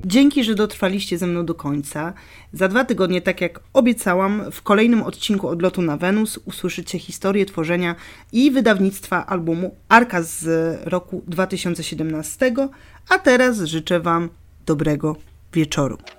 Dzięki, że dotrwaliście ze mną do końca. Za 2 tygodnie, tak jak obiecałam, w kolejnym odcinku Odlotu na Wenus usłyszycie historię tworzenia i wydawnictwa albumu Arka z roku 2017. A teraz życzę Wam dobrego wieczoru.